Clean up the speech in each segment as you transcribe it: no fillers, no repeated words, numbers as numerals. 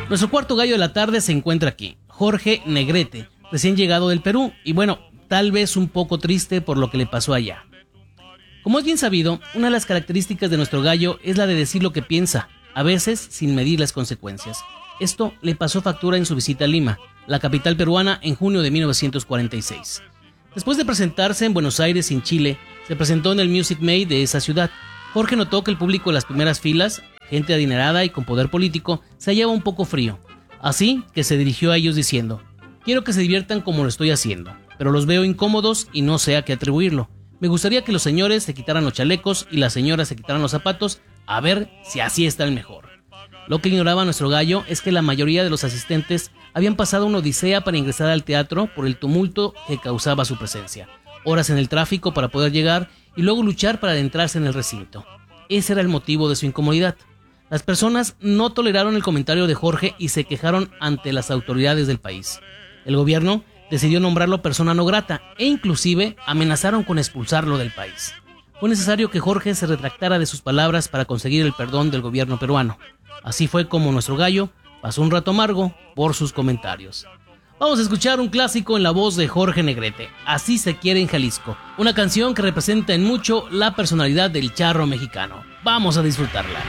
Nuestro cuarto gallo de la tarde se encuentra aquí, Jorge Negrete, recién llegado del Perú, y bueno, tal vez un poco triste por lo que le pasó allá. Como es bien sabido, una de las características de nuestro gallo es la de decir lo que piensa, a veces sin medir las consecuencias. Esto le pasó factura en su visita a Lima, la capital peruana, en junio de 1946. Después de presentarse en Buenos Aires y en Chile, se presentó en el Music May de esa ciudad. Jorge notó que el público de las primeras filas, gente adinerada y con poder político, se hallaba un poco frío. Así que se dirigió a ellos diciendo: quiero que se diviertan como lo estoy haciendo, pero los veo incómodos y no sé a qué atribuirlo. Me gustaría que los señores se quitaran los chalecos y las señoras se quitaran los zapatos, a ver si así están mejor. Lo que ignoraba nuestro gallo es que la mayoría de los asistentes habían pasado una odisea para ingresar al teatro por el tumulto que causaba su presencia, horas en el tráfico para poder llegar y luego luchar para adentrarse en el recinto. Ese era el motivo de su incomodidad. Las personas no toleraron el comentario de Jorge y se quejaron ante las autoridades del país. El gobierno decidió nombrarlo persona no grata e inclusive amenazaron con expulsarlo del país. Fue necesario que Jorge se retractara de sus palabras para conseguir el perdón del gobierno peruano. Así fue como nuestro gallo pasó un rato amargo por sus comentarios. Vamos a escuchar un clásico en la voz de Jorge Negrete, Así se quiere en Jalisco, una canción que representa en mucho la personalidad del charro mexicano. Vamos a disfrutarla.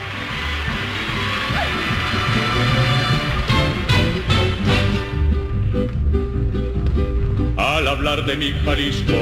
Al hablar de mi Jalisco